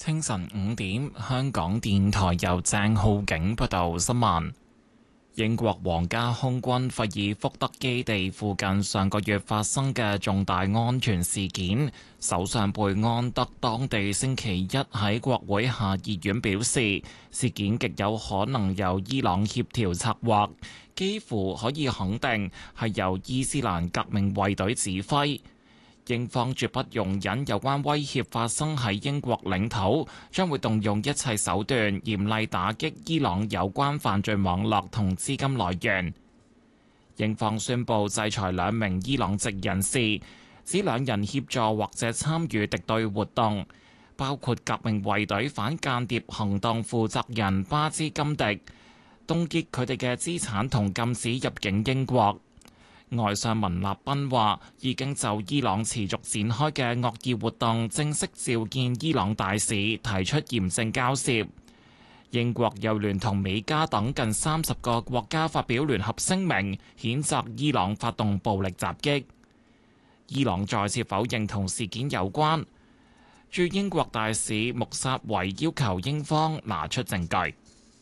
清晨5點，香港電台由鄭浩景報道新聞。英國皇家空軍費爾福德基地附近上個月發生嘅重大安全事件，首相貝安德當地星期一喺國會下議院表示，事件極有可能由伊朗協調策劃，幾乎可以肯定係由伊斯蘭革命衛隊指揮。英方絕不容忍有關威脅發生喺英國領土，將會動用一切手段嚴厲打擊伊朗有關犯罪網絡同資金來源。英方宣布制裁2名伊朗籍人士，指兩人協助或者參與敵對活動，包括革命衛隊反間諜行動負責人巴茲金迪，凍結佢哋嘅資產同禁止入境英國。外相文立賓話，已經就伊朗持續展開嘅惡意活動正式召見伊朗大使，提出嚴正交涉。英國又聯同美加等近30個國家發表聯合聲明，譴責伊朗發動暴力襲擊。伊朗再次否認同事件有關，駐英國大使穆薩維要求英方拿出證據。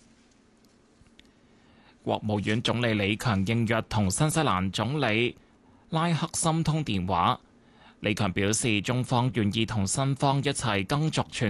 國務院總理李強應約同新西蘭總理拉克森通電話。李強表示，中方願意同新方一齊耕耘傳